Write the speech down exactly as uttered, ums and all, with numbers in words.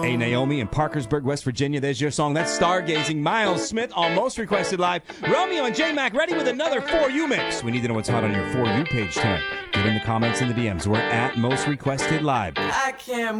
Hey, Naomi in Parkersburg, West Virginia, there's your song. That's Stargazing. Miles Smith on Most Requested Live. Romeo and J-Mac ready with another For You mix. We need to know what's hot on your For You page tonight. Get in the comments and the D Ms. We're at Most Requested Live. I can't